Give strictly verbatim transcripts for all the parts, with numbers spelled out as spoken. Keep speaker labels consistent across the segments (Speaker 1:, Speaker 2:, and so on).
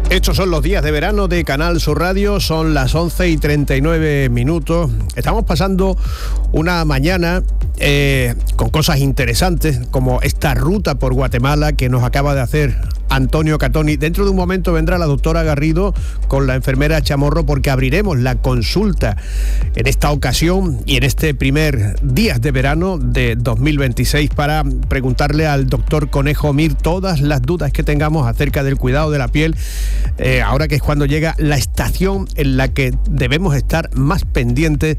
Speaker 1: Estos son los días de verano de Canal Sur Radio, son las once y treinta y nueve minutos. Estamos pasando una mañana eh, con cosas interesantes, como esta ruta por Guatemala que nos acaba de hacer Antonio Catoni. Dentro de un momento vendrá la doctora Garrido con la enfermera Chamorro, porque abriremos la consulta en esta ocasión y en este primer días de verano de dos mil veintiséis para preguntarle al doctor Conejo Mir todas las dudas que tengamos acerca del cuidado de la piel, eh, ahora que es cuando llega la estación en la que debemos estar más pendientes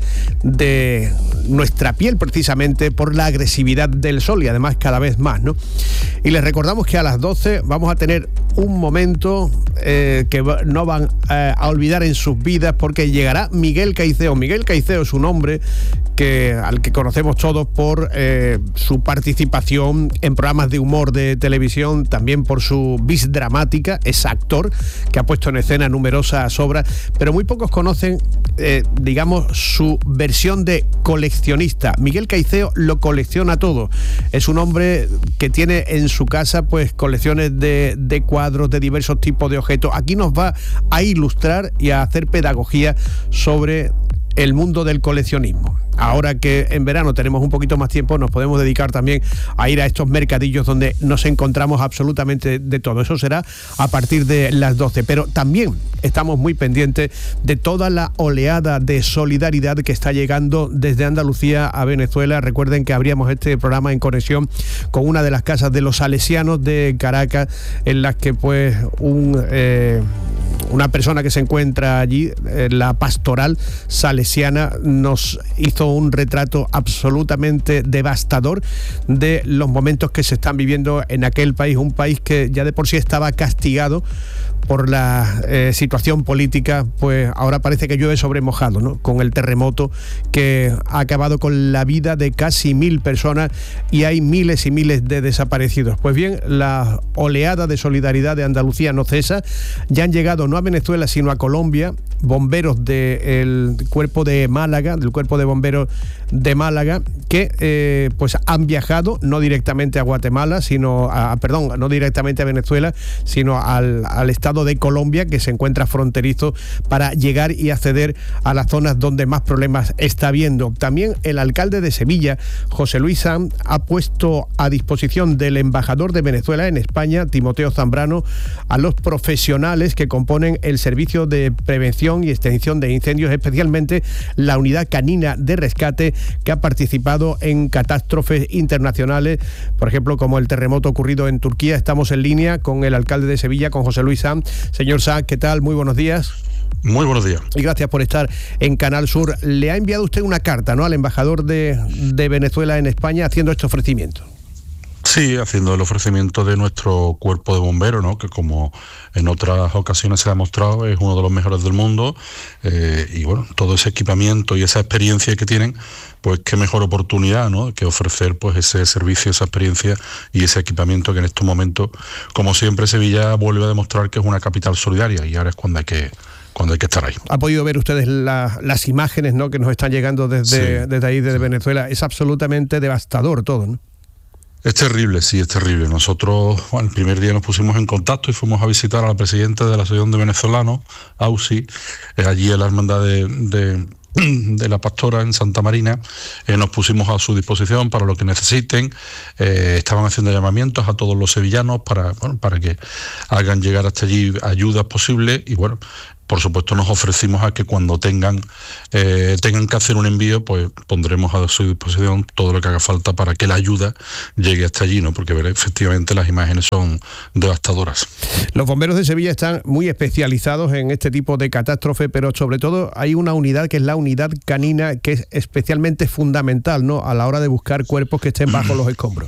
Speaker 1: de nuestra piel, precisamente por la agresividad del sol y además cada vez más, ¿no? Y les recordamos que a las doce vamos a tener un momento eh, que no van eh, a olvidar en sus vidas, porque llegará Miguel Caiceo. Miguel Caiceo es un hombre que, al que conocemos todos por eh, su participación en programas de humor de televisión, también por su vis dramática. Es actor que ha puesto en escena numerosas obras, pero muy pocos conocen, eh, digamos, su versión de coleccionista. Miguel Caiceo lo colecciona todo. Es un hombre que tiene en su casa pues colecciones de, de cuadros de diversos tipos de objetos. Aquí nos va a ilustrar y a hacer pedagogía sobre el mundo del coleccionismo. Ahora que en verano tenemos un poquito más tiempo, nos podemos dedicar también a ir a estos mercadillos donde nos encontramos absolutamente de todo. Eso será a partir de las doce. Pero también estamos muy pendientes de toda la oleada de solidaridad que está llegando desde Andalucía a Venezuela. Recuerden que abríamos este programa en conexión con una de las casas de los salesianos de Caracas, en las que pues un... Eh, una persona que se encuentra allí, eh, la pastoral salesiana, nos hizo un retrato absolutamente devastador de los momentos que se están viviendo en aquel país, un país que ya de por sí estaba castigado por la eh, situación política. Pues ahora parece que llueve sobre mojado, ¿no? Con el terremoto que ha acabado con la vida de casi mil personas y hay miles y miles de desaparecidos. Pues bien, la oleada de solidaridad de Andalucía no cesa. Ya han llegado no a Venezuela sino a Colombia bomberos del cuerpo de Málaga, del cuerpo de bomberos de Málaga, que eh, pues han viajado no directamente a Guatemala, sino a, perdón, no directamente a Venezuela, sino al, al estado de Colombia, que se encuentra fronterizo, para llegar y acceder a las zonas donde más problemas está habiendo. También el alcalde de Sevilla, José Luis Sanz, ha puesto a disposición del embajador de Venezuela en España, Timoteo Zambrano, a los profesionales que componen el servicio de prevención y extinción de incendios, especialmente la unidad canina de rescate que ha participado en catástrofes internacionales, por ejemplo, como el terremoto ocurrido en Turquía. Estamos en línea con el alcalde de Sevilla, con José Luis Sanz. Señor Sanz, ¿qué tal? Muy buenos días.
Speaker 2: Muy buenos días.
Speaker 1: Y gracias por estar en Canal Sur. Le ha enviado usted una carta, ¿no?, al embajador de, de Venezuela en España haciendo este ofrecimiento.
Speaker 2: Sí, haciendo el ofrecimiento de nuestro cuerpo de bomberos, ¿no?, que como en otras ocasiones se ha demostrado es uno de los mejores del mundo, eh, y bueno, todo ese equipamiento y esa experiencia que tienen, pues qué mejor oportunidad, ¿no?, que ofrecer pues ese servicio, esa experiencia y ese equipamiento que en estos momentos, como siempre, Sevilla vuelve a demostrar que es una capital solidaria, y ahora es cuando hay que cuando hay que estar ahí. ¿Ha
Speaker 1: podido ver ustedes la, las imágenes, ¿no?, que nos están llegando desde, sí, desde ahí, desde Venezuela? Es absolutamente devastador todo, ¿no?
Speaker 2: Es terrible, sí, es terrible. Nosotros, bueno, el primer día nos pusimos en contacto y fuimos a visitar a la presidenta de la Asociación de Venezolanos, A U S I, eh, allí en la hermandad de, de, de la Pastora en Santa Marina. Eh, nos pusimos a su disposición para lo que necesiten. Eh, estaban haciendo llamamientos a todos los sevillanos para, bueno, para que hagan llegar hasta allí ayudas posibles, y bueno, por supuesto nos ofrecimos a que cuando tengan eh, tengan que hacer un envío, pues pondremos a su disposición todo lo que haga falta para que la ayuda llegue hasta allí, ¿no? Porque veré, efectivamente las imágenes son devastadoras.
Speaker 1: Los bomberos de Sevilla están muy especializados en este tipo de catástrofe, pero sobre todo hay una unidad que es la unidad canina, que es especialmente fundamental, ¿no?, a la hora de buscar cuerpos que estén bajo los escombros.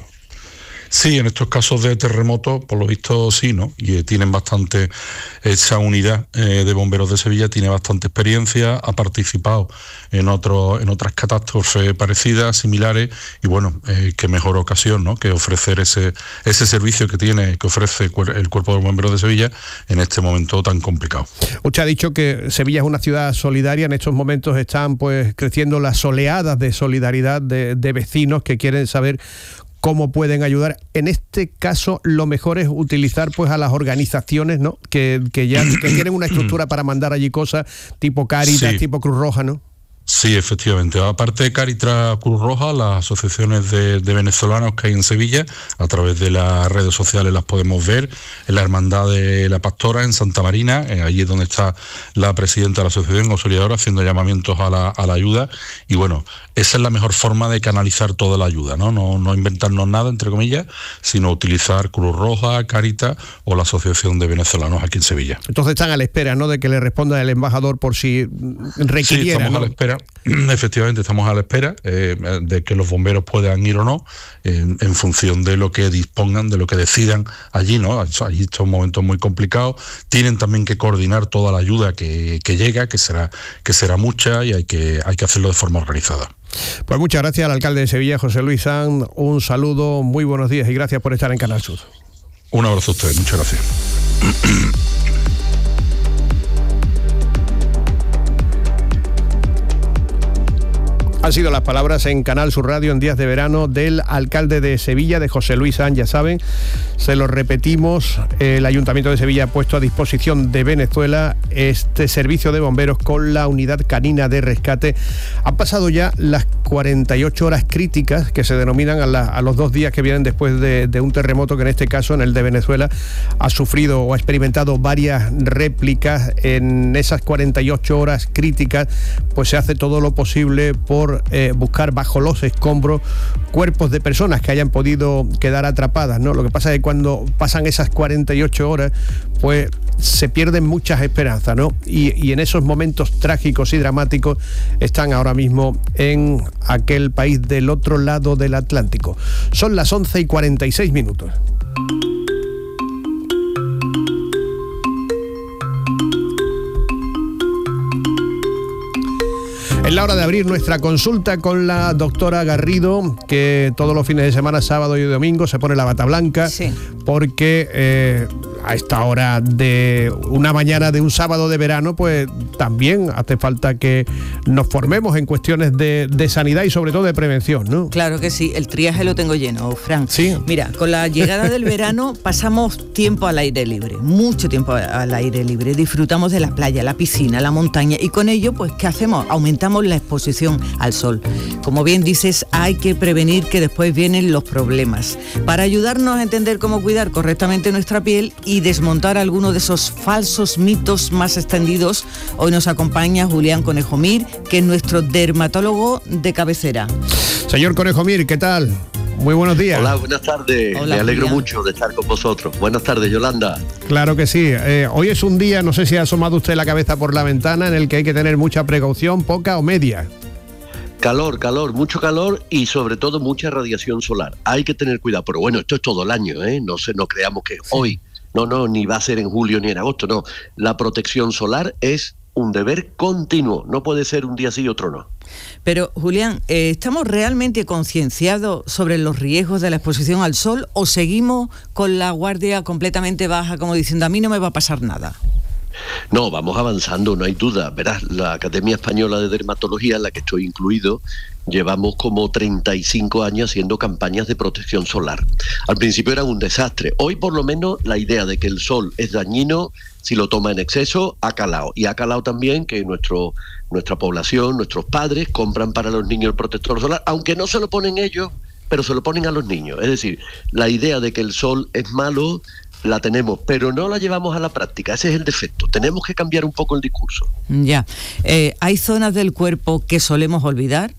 Speaker 2: Sí, en estos casos de terremoto, por lo visto sí, ¿no? Y eh, tienen bastante, esa unidad eh, de bomberos de Sevilla tiene bastante experiencia, ha participado en otro, en otras catástrofes parecidas, similares, y bueno, eh, qué mejor ocasión, ¿no?, que ofrecer ese, ese servicio que tiene, que ofrece el Cuerpo de Bomberos de Sevilla en este momento tan complicado.
Speaker 1: Usted ha dicho que Sevilla es una ciudad solidaria. En estos momentos están pues creciendo las oleadas de solidaridad de, de vecinos que quieren saber cómo pueden ayudar. En este caso, lo mejor es utilizar pues a las organizaciones, ¿no? Que, que ya que tienen una estructura para mandar allí cosas tipo Cáritas, sí. tipo Cruz Roja, ¿no?
Speaker 2: Sí, efectivamente. Aparte de Cáritas, Cruz Roja, las asociaciones de, de venezolanos que hay en Sevilla, a través de las redes sociales las podemos ver, en la Hermandad de la Pastora, en Santa Marina, eh, allí es donde está la presidenta de la asociación, Auxiliadora, haciendo llamamientos a la, a la ayuda. Y bueno, esa es la mejor forma de canalizar toda la ayuda, ¿no? No, no inventarnos nada, entre comillas, sino utilizar Cruz Roja, Cáritas o la Asociación de Venezolanos aquí en Sevilla.
Speaker 1: Entonces están a la espera, ¿no?, de que le responda el embajador por si requiriera.
Speaker 2: Sí, estamos, ¿no?, a la espera. Efectivamente, estamos a la espera eh, de que los bomberos puedan ir o no, en, en función de lo que dispongan, de lo que decidan allí, ¿no? Allí son momentos muy complicados. Tienen también que coordinar toda la ayuda que, que llega, que será, que será mucha, y hay que, hay que hacerlo de forma organizada.
Speaker 1: Pues muchas gracias al alcalde de Sevilla, José Luis Sanz. Un saludo, muy buenos días y gracias por estar en Canal Sur.
Speaker 2: Un abrazo a ustedes, muchas gracias.
Speaker 1: Han sido las palabras en Canal Sur Radio en Días de Verano del alcalde de Sevilla, de José Luis Sanz. Ya saben, se lo repetimos, el Ayuntamiento de Sevilla ha puesto a disposición de Venezuela este servicio de bomberos con la unidad canina de rescate. Han pasado ya las cuarenta y ocho horas críticas que se denominan a, la, a los dos días que vienen después de, de un terremoto que en este caso, en el de Venezuela, ha sufrido o ha experimentado varias réplicas. En esas cuarenta y ocho horas críticas, pues se hace todo lo posible por Eh, buscar bajo los escombros cuerpos de personas que hayan podido quedar atrapadas, ¿no? Lo que pasa es que cuando pasan esas cuarenta y ocho horas, pues se pierden muchas esperanzas, ¿no? Y, y en esos momentos trágicos y dramáticos están ahora mismo en aquel país del otro lado del Atlántico. Son las once y cuarenta y seis minutos. Es la hora de abrir nuestra consulta con la doctora Garrido, que todos los fines de semana, sábado y domingo, se pone la bata blanca, sí. porque eh, a esta hora de una mañana de un sábado de verano, pues también hace falta que nos formemos en cuestiones de, de sanidad y sobre todo de prevención, ¿no?
Speaker 3: Claro que sí, el triaje lo tengo lleno, Fran.
Speaker 1: Sí.
Speaker 3: Mira, con la llegada del verano pasamos tiempo al aire libre, mucho tiempo al aire libre, disfrutamos de la playa, la piscina, la montaña, y con ello, pues, ¿qué hacemos? Aumentamos la exposición al sol. Como bien dices, hay que prevenir que después vienen los problemas. Para ayudarnos a entender cómo cuidar correctamente nuestra piel y desmontar algunos de esos falsos mitos más extendidos, hoy nos acompaña Julián Conejo Mir, que es nuestro dermatólogo de cabecera.
Speaker 1: Señor Conejo Mir, ¿qué tal? Muy buenos días.
Speaker 4: Hola, buenas tardes.
Speaker 3: Hola,
Speaker 4: me alegro
Speaker 3: Julián.
Speaker 4: mucho de estar con vosotros. Buenas tardes, Yolanda.
Speaker 1: Claro que sí. Eh, hoy es un día, no sé si ha asomado usted la cabeza por la ventana, en el que hay que tener mucha precaución, poca o media.
Speaker 4: Calor, calor, mucho calor y sobre todo mucha radiación solar. Hay que tener cuidado, pero bueno, esto es todo el año, ¿eh? No se, no creamos que sí. hoy, no, no, ni va a ser en julio ni en agosto, no. La protección solar es un deber continuo, no puede ser un día sí y otro no.
Speaker 3: Pero, Julián, eh, ¿estamos realmente concienciados sobre los riesgos de la exposición al sol o seguimos con la guardia completamente baja, como diciendo, a mí no me va a pasar nada?
Speaker 4: No, vamos avanzando, no hay duda. Verás, la Academia Española de Dermatología, en la que estoy incluido, llevamos como treinta y cinco años haciendo campañas de protección solar. Al principio eran un desastre. Hoy, por lo menos, la idea de que el sol es dañino si lo toma en exceso ha calado. Y ha calado también que nuestro, nuestra población, nuestros padres, compran para los niños el protector solar, aunque no se lo ponen ellos, pero se lo ponen a los niños. Es decir, la idea de que el sol es malo la tenemos, pero no la llevamos a la práctica. Ese es el defecto. Tenemos que cambiar un poco el discurso.
Speaker 3: Ya. Eh, ¿Hay zonas del cuerpo que solemos olvidar?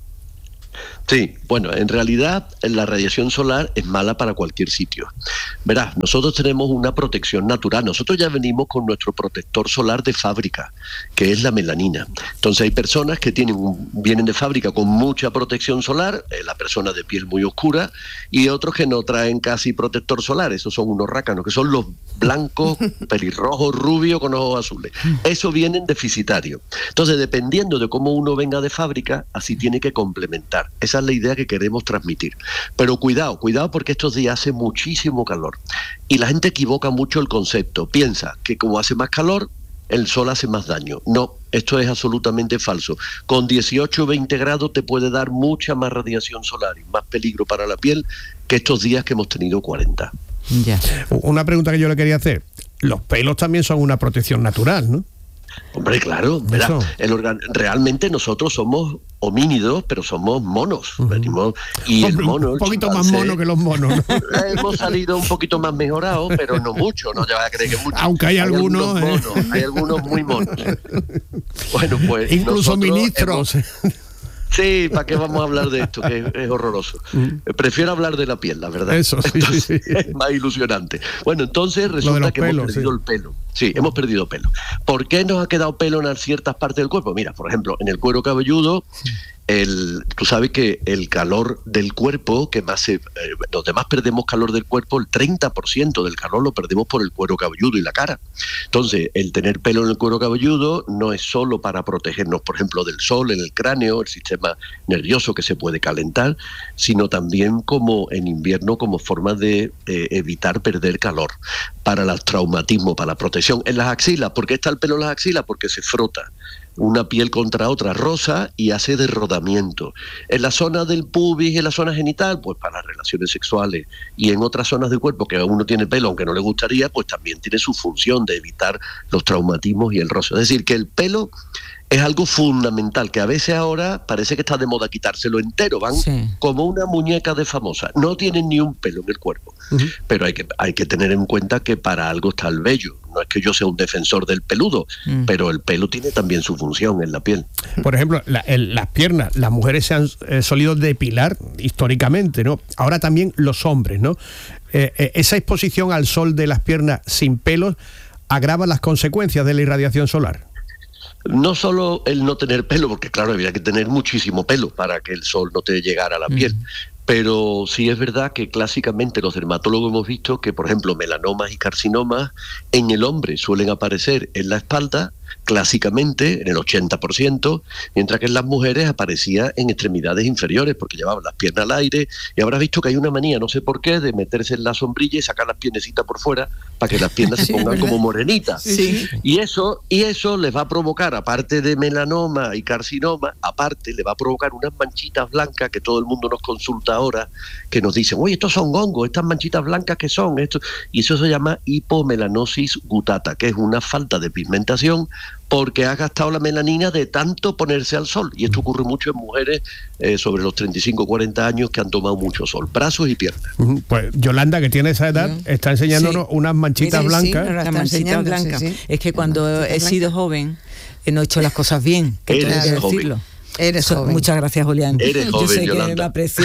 Speaker 4: Sí, bueno, en realidad la radiación solar es mala para cualquier sitio. Verás, nosotros tenemos una protección natural. Nosotros ya venimos con nuestro protector solar de fábrica, que es la melanina. Entonces hay personas que tienen un, vienen de fábrica con mucha protección solar, eh, la persona de piel muy oscura, y otros que no traen casi protector solar. Esos son unos rácanos, que son los blancos, pelirrojos, rubios con ojos azules. Eso vienen deficitarios. Entonces, dependiendo de cómo uno venga de fábrica, así tiene que complementar. Esa es la idea que queremos transmitir. Pero cuidado, cuidado porque estos días hace muchísimo calor. Y la gente equivoca mucho el concepto. Piensa que como hace más calor, el sol hace más daño. No, Esto es absolutamente falso. Con dieciocho o veinte grados te puede dar mucha más radiación solar y más peligro para la piel que estos días que hemos tenido cuarenta.
Speaker 3: Ya.
Speaker 1: Una pregunta que yo le quería hacer. Los pelos también son una protección natural, ¿no?
Speaker 4: Hombre, claro, verá, el organ... realmente nosotros somos homínidos, pero somos monos. Uh-huh. Venimos... Y el mono,
Speaker 1: un poquito más mono que los monos, ¿no?
Speaker 4: Hemos salido un poquito más mejorados, pero no mucho, no te vas a creer que mucho.
Speaker 1: Aunque hay, hay algunos,
Speaker 4: algunos monos, ¿eh? Hay algunos muy monos. Bueno, pues
Speaker 1: incluso ministros.
Speaker 4: Hemos... Sí, ¿para qué vamos a hablar de esto? Que es, es horroroso. Mm. Prefiero hablar de la piel, la verdad.
Speaker 1: Eso, sí,
Speaker 4: entonces,
Speaker 1: sí, sí.
Speaker 4: Es más ilusionante. Bueno, entonces resulta que
Speaker 1: pelos,
Speaker 4: hemos perdido
Speaker 1: sí.
Speaker 4: el pelo. Sí, hemos perdido pelo. ¿Por qué nos ha quedado pelo en ciertas partes del cuerpo? Mira, por ejemplo, en el cuero cabelludo, el, tú sabes que el calor del cuerpo, que más se, eh, los demás perdemos calor del cuerpo, el treinta por ciento del calor lo perdemos por el cuero cabelludo y la cara. Entonces, el tener pelo en el cuero cabelludo no es solo para protegernos, por ejemplo, del sol en el cráneo, el sistema nervioso que se puede calentar, sino también como en invierno como forma de eh, evitar perder calor, para el traumatismo, para la protección en las axilas. ¿Por qué está el pelo en las axilas? Porque se frota una piel contra otra rosa y hace de rodamiento. En la zona del pubis, en la zona genital, pues para las relaciones sexuales, y en otras zonas del cuerpo que uno tiene pelo aunque no le gustaría, pues también tiene su función de evitar los traumatismos y el roce. Es decir, que el pelo es algo fundamental, que a veces ahora parece que está de moda quitárselo entero, van sí. como una muñeca de famosa, no tienen ni un pelo en el cuerpo, uh-huh. pero hay que, hay que tener en cuenta que para algo está el vello. No es que yo sea un defensor del peludo, mm. pero el pelo tiene también su función en la piel.
Speaker 1: Por ejemplo, la, el, las piernas, las mujeres se han eh, solido depilar históricamente, ¿no? Ahora también los hombres, ¿no? Eh, eh, esa exposición al sol de las piernas sin pelos agrava las consecuencias de la irradiación solar.
Speaker 4: No solo el no tener pelo, porque claro, habría que tener muchísimo pelo para que el sol no te llegara a la mm. piel. Pero sí es verdad que clásicamente los dermatólogos hemos visto que, por ejemplo, melanomas y carcinomas en el hombre suelen aparecer en la espalda, clásicamente en el ochenta por ciento, mientras que en las mujeres aparecía en extremidades inferiores porque llevaban las piernas al aire, y habrás visto que hay una manía, no sé por qué, de meterse en la sombrilla y sacar las piernecitas por fuera para que las piernas sí, se pongan como morenitas.
Speaker 3: Sí.
Speaker 4: Y eso, y eso les va a provocar, aparte de melanoma y carcinoma, aparte le va a provocar unas manchitas blancas que todo el mundo nos consulta ahora, que nos dicen, oye, estos son hongos, estas manchitas blancas que son, esto, y eso se llama hipomelanosis gutata, que es una falta de pigmentación porque ha gastado la melanina de tanto ponerse al sol. Y esto ocurre mucho en mujeres eh, sobre los treinta y cinco, cuarenta años que han tomado mucho sol, brazos y piernas.
Speaker 1: Pues Yolanda, que tiene esa edad, uh-huh. está enseñándonos sí. unas manchitas
Speaker 3: Mire,
Speaker 1: blancas.
Speaker 3: Sí, las manchitas blancas. Sí, sí. Es que cuando he blanca. sido joven, no he hecho las cosas bien, que
Speaker 4: Eres
Speaker 3: tengo que
Speaker 4: joven.
Speaker 3: decirlo.
Speaker 5: Eres
Speaker 3: so,
Speaker 5: joven.
Speaker 3: Muchas gracias, Julián.
Speaker 4: Eres joven,
Speaker 3: Yo sé
Speaker 4: Yolanda.
Speaker 3: que me aprecia.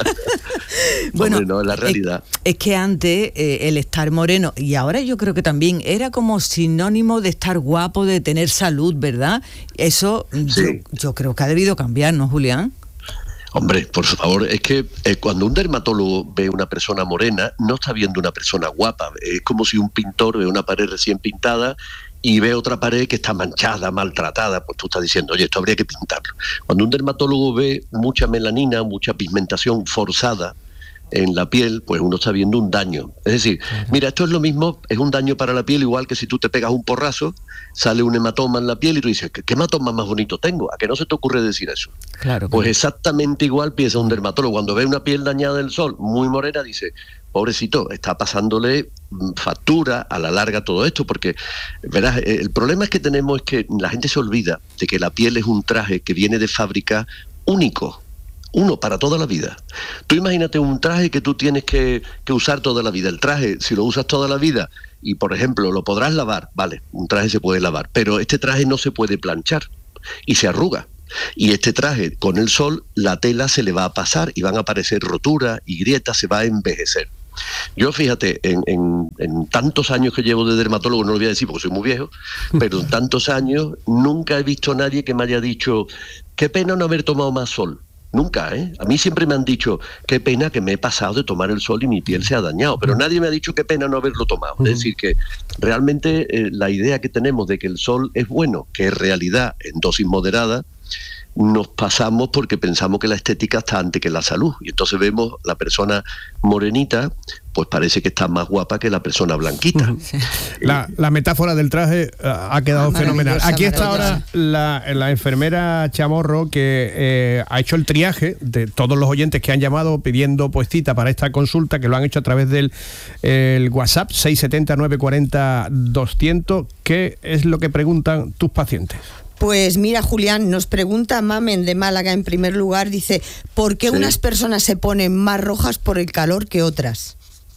Speaker 3: Bueno,
Speaker 4: Hombre, no, es la realidad.
Speaker 3: Es, es que antes eh, el estar moreno, y ahora yo creo que también era como sinónimo de estar guapo, de tener salud, ¿verdad? Eso
Speaker 4: sí.
Speaker 3: yo, yo creo que ha debido cambiar, ¿no, Julián?
Speaker 4: Hombre, por favor, es que eh, cuando un dermatólogo ve una persona morena, no está viendo una persona guapa. Es como si un pintor ve una pared recién pintada y ve otra pared que está manchada, maltratada, pues tú estás diciendo, oye, esto habría que pintarlo. Cuando un dermatólogo ve mucha melanina, mucha pigmentación forzada en la piel, pues uno está viendo un daño. Es decir, mira, esto es lo mismo, es un daño para la piel, igual que si tú te pegas un porrazo, sale un hematoma en la piel y tú dices, ¿qué, qué hematoma más bonito tengo? ¿A qué no se te ocurre decir eso?
Speaker 3: Claro.
Speaker 4: Pues exactamente igual piensa un dermatólogo. Cuando ve una piel dañada del sol, muy morena, dice, pobrecito, está pasándole factura a la larga todo esto, porque verás, el problema es que tenemos es que la gente se olvida de que la piel es un traje que viene de fábrica único, uno para toda la vida. Tú imagínate un traje que tú tienes que, que usar toda la vida. El traje, si lo usas toda la vida y, por ejemplo, lo podrás lavar, vale, un traje se puede lavar, pero este traje no se puede planchar y se arruga. Y este traje, con el sol, la tela se le va a pasar y van a aparecer roturas y grietas, se va a envejecer. Yo, fíjate, en, en, en tantos años que llevo de dermatólogo, no lo voy a decir porque soy muy viejo, pero en tantos años nunca he visto a nadie que me haya dicho, qué pena no haber tomado más sol. Nunca, ¿eh? A mí siempre me han dicho, qué pena que me he pasado de tomar el sol y mi piel se ha dañado, pero nadie me ha dicho qué pena no haberlo tomado. Uh-huh. Es decir, que realmente eh, la idea que tenemos de que el sol es bueno, que es realidad en dosis moderada, nos pasamos porque pensamos que la estética está antes que la salud. Y entonces vemos la persona morenita, pues parece que está más guapa que la persona blanquita.
Speaker 1: Sí. La, la metáfora del traje ha quedado ah, fenomenal. Aquí está ahora la, la enfermera Chamorro, que eh, ha hecho el triaje de todos los oyentes que han llamado pidiendo pues cita para esta consulta, que lo han hecho a través del el WhatsApp seis siete cero, nueve cuatro cero, doscientos. ¿Qué es lo que preguntan tus pacientes?
Speaker 5: Pues mira, Julián, nos pregunta Mamen de Málaga en primer lugar, dice, ¿por qué sí. unas personas se ponen más rojas por el calor que otras?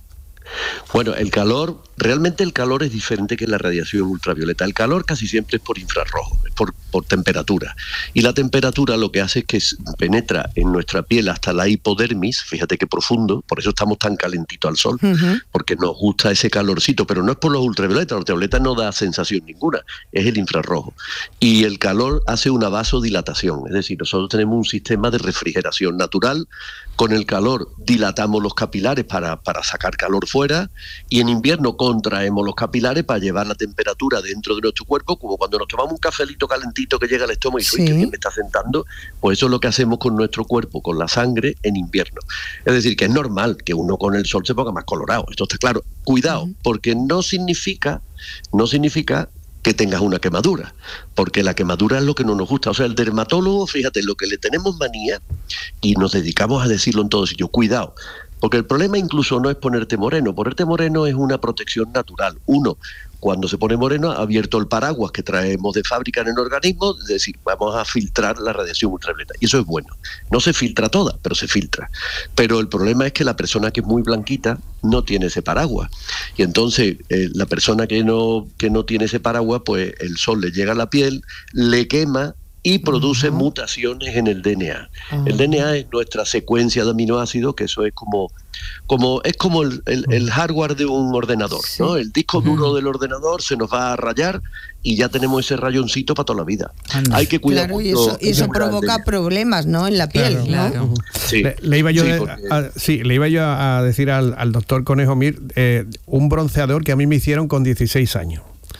Speaker 4: Bueno, el calor, realmente el calor es diferente que la radiación ultravioleta. El calor casi siempre es por infrarrojo, es por, por temperatura. Y la temperatura lo que hace es que penetra en nuestra piel hasta la hipodermis, fíjate qué profundo, por eso estamos tan calentitos al sol, uh-huh. porque nos gusta ese calorcito, pero no es por los ultravioletas, los ultravioletas no da sensación ninguna, es el infrarrojo. Y el calor hace una vasodilatación, es decir, nosotros tenemos un sistema de refrigeración natural. Con el calor dilatamos los capilares para, para sacar calor fuera, y en invierno contraemos los capilares para llevar la temperatura dentro de nuestro cuerpo, como cuando nos tomamos un cafelito calentito que llega al estómago y sí. que bien me está sentando, pues eso es lo que hacemos con nuestro cuerpo, con la sangre en invierno. Es decir, que es normal que uno con el sol se ponga más colorado, esto está claro. Cuidado, porque no significa, no significa que tengas una quemadura, porque la quemadura es lo que no nos gusta. O sea, el dermatólogo, fíjate, lo que le tenemos manía, y nos dedicamos a decirlo en todos sitios, cuidado, porque el problema incluso no es ponerte moreno, ponerte moreno es una protección natural. Uno, cuando se pone moreno, ha abierto el paraguas que traemos de fábrica en el organismo, es decir, vamos a filtrar la radiación ultravioleta, y eso es bueno. No se filtra toda, pero se filtra. Pero el problema es que la persona que es muy blanquita no tiene ese paraguas, y entonces eh, la persona que no, que no tiene ese paraguas, pues el sol le llega a la piel, le quema, y produce uh-huh. mutaciones en el D N A. Uh-huh. El D N A es nuestra secuencia de aminoácidos, que eso es como, como es como el, el, el hardware de un ordenador, sí. ¿no? El disco uh-huh. duro del ordenador se nos va a rayar y ya tenemos ese rayoncito para toda la vida.
Speaker 5: Anda.
Speaker 4: Hay que cuidar.
Speaker 5: Claro, y eso, y eso provoca problemas, ¿no? En la piel,
Speaker 1: claro,
Speaker 5: ¿no?
Speaker 1: Claro. Sí. Le, le iba yo,
Speaker 4: sí,
Speaker 1: de,
Speaker 4: porque...
Speaker 1: a, sí, le iba yo a decir al, al doctor Conejo Mir, eh, un bronceador que a mí me hicieron con dieciséis años.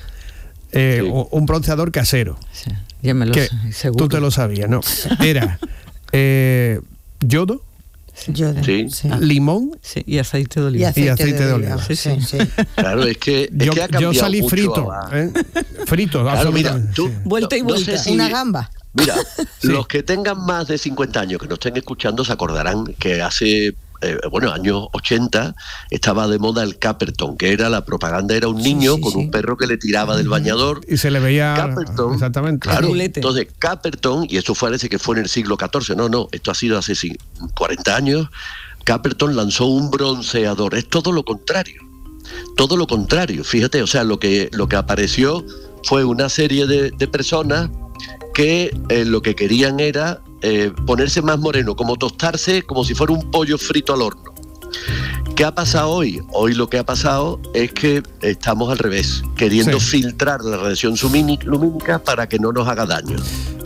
Speaker 1: Eh, sí. Un bronceador casero.
Speaker 3: Sí. Ya me lo
Speaker 1: que
Speaker 3: sé, seguro.
Speaker 1: Tú te lo sabías, ¿no? Era eh, yodo,
Speaker 5: yodo
Speaker 4: sí.
Speaker 5: Sí.
Speaker 1: limón
Speaker 3: sí. y aceite de oliva.
Speaker 1: Y aceite, y aceite de, de oliva.
Speaker 5: Sí, sí, sí.
Speaker 4: Claro, es que, es
Speaker 1: yo,
Speaker 4: que ha cambiado
Speaker 1: yo salí
Speaker 4: mucho
Speaker 1: frito,
Speaker 4: a...
Speaker 1: ¿eh? Frito,
Speaker 4: claro, mira, tú,
Speaker 1: sí.
Speaker 3: Vuelta y vuelta.
Speaker 4: No sé si...
Speaker 5: Una gamba.
Speaker 4: Mira,
Speaker 1: sí.
Speaker 4: los que tengan más de cincuenta años, que nos estén escuchando, se acordarán que hace... Eh, bueno, años ochenta estaba de moda el Caperton, que era la propaganda, era un niño sí, sí, con sí. un perro que le tiraba del bañador.
Speaker 1: Y se le veía
Speaker 4: Caperton,
Speaker 1: exactamente.
Speaker 4: Claro, entonces Caperton, y esto parece que fue en el siglo catorce, no, no, esto ha sido hace cuarenta años, Caperton lanzó un bronceador, es todo lo contrario, todo lo contrario, fíjate, o sea, lo que, lo que apareció fue una serie de, de personas que eh, lo que querían era eh, ponerse más moreno, como tostarse como si fuera un pollo frito al horno. ¿Qué ha pasado hoy? Hoy lo que ha pasado es que estamos al revés, queriendo sí. filtrar la radiación lumínica para que no nos haga daño.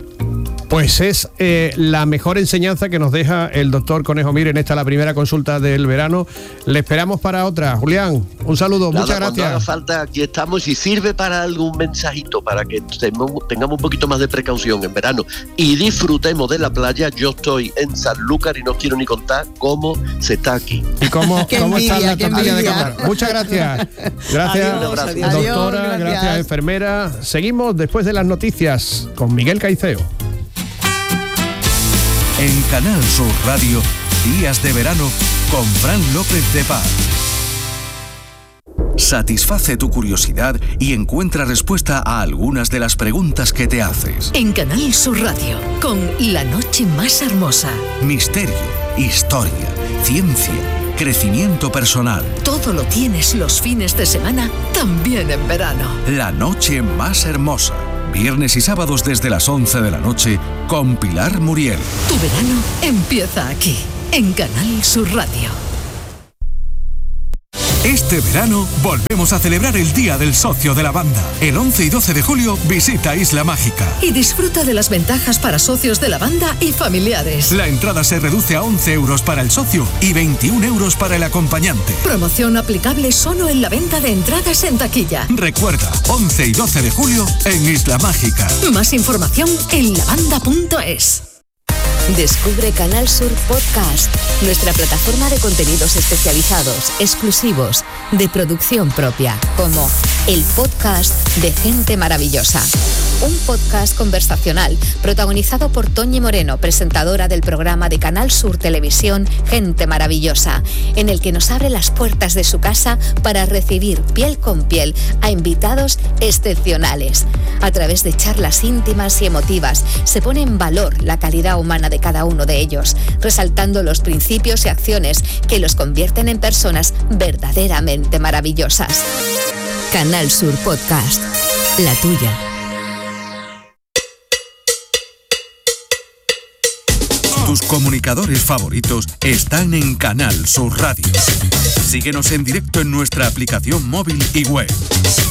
Speaker 1: Pues es eh, la mejor enseñanza que nos deja el doctor Conejo Mir en esta la primera consulta del verano. Le esperamos para otra. Julián, un saludo,
Speaker 4: Nada,
Speaker 1: muchas gracias.
Speaker 4: Cuando haga falta, aquí estamos, y sirve para algún mensajito, para que tengamos un poquito más de precaución en verano y disfrutemos de la playa. Yo estoy en Sanlúcar y no quiero ni contar cómo se está aquí.
Speaker 1: ¿Y cómo, cómo
Speaker 5: envidia,
Speaker 1: está la tortilla de
Speaker 5: envidia.
Speaker 1: cámara? Muchas gracias. Gracias,
Speaker 5: adiós, adiós.
Speaker 1: doctora,
Speaker 5: Adiós,
Speaker 1: gracias.
Speaker 5: gracias,
Speaker 1: enfermera. Seguimos después de las noticias con Miguel Caiceo.
Speaker 6: En Canal Sur Radio, Días de Verano con Fran López de Paz. Satisface tu curiosidad y encuentra respuesta a algunas de las preguntas que te haces.
Speaker 7: En Canal Sur Radio, con La Noche Más Hermosa.
Speaker 6: Misterio, historia, ciencia, crecimiento personal.
Speaker 7: Todo lo tienes los fines de semana, también en verano.
Speaker 6: La Noche Más Hermosa. Viernes y sábados desde las once de la noche con Pilar Muriel.
Speaker 7: Tu verano empieza aquí, en Canal Sur Radio.
Speaker 6: Es Este verano volvemos a celebrar el Día del Socio de la Banda. El once y doce de julio visita Isla Mágica.
Speaker 7: Y disfruta de las ventajas para socios de la banda y familiares.
Speaker 6: La entrada se reduce a once euros para el socio y veintiún euros para el acompañante.
Speaker 7: Promoción aplicable solo en la venta de entradas en taquilla.
Speaker 6: Recuerda, once y doce de julio en Isla Mágica.
Speaker 7: Más información en lavanda punto es.
Speaker 8: Descubre Canal Sur Podcast, nuestra plataforma de contenidos especializados, exclusivos, de producción propia, como el podcast de Gente Maravillosa. Un podcast conversacional protagonizado por Toñi Moreno, presentadora del programa de Canal Sur Televisión Gente Maravillosa, en el que nos abre las puertas de su casa para recibir piel con piel a invitados excepcionales. A través de charlas íntimas y emotivas se pone en valor la calidad humana de cada uno de ellos, resaltando los principios y acciones que los convierten en personas verdaderamente maravillosas. Canal Sur Podcast, la tuya.
Speaker 6: Tus comunicadores favoritos están en Canal Sur Radio. Síguenos en directo en nuestra aplicación móvil y web.